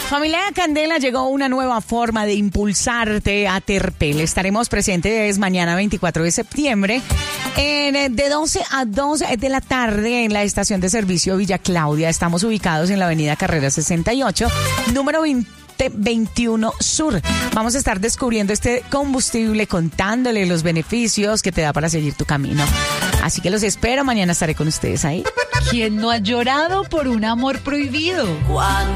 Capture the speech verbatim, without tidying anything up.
Familia Candela, llegó una nueva forma de impulsarte a Terpel. Estaremos presentes mañana veinticuatro de septiembre en, de doce a dos de la tarde en la estación de servicio Villa Claudia. Estamos ubicados en la avenida Carrera sesenta y ocho, número veinte. veintiuno Sur. Vamos a estar descubriendo este combustible, contándole los beneficios que te da para seguir tu camino. Así que los espero, mañana estaré con ustedes ahí. ¿Quién no ha llorado por un amor prohibido? Cuando